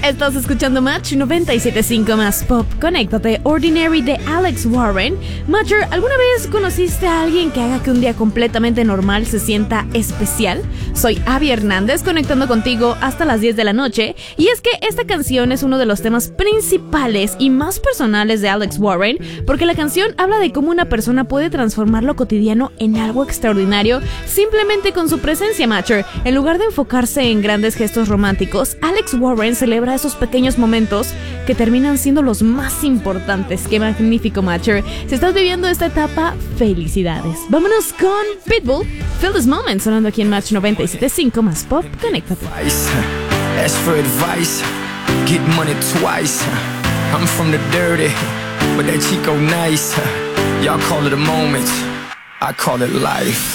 Estás escuchando Match 97.5 más Pop. Conéctate. Ordinary de Alex Warren. Matcher, ¿alguna vez conociste a alguien que haga que un día completamente normal se sienta especial? Soy Abby Hernández, conectando contigo hasta las 10 de la noche. Y es que esta canción es uno de los temas principales y más personales de Alex Warren, porque la canción habla de cómo una persona puede transformar lo cotidiano en algo extraordinario simplemente con su presencia, Matcher. En lugar de enfocarse en grandes gestos románticos, Alex Warren celebra esos pequeños momentos que terminan siendo los más importantes. ¡Qué magnífico, Matcher! Si estás viviendo esta etapa, felicidades. Vámonos con Pitbull, Feel This Moment, sonando aquí en Match 97.5 más Pop. Conéctate. Ask for advice, get money twice. I'm from the dirty, but that Chico nice. Y'all call it a moment, I call it life.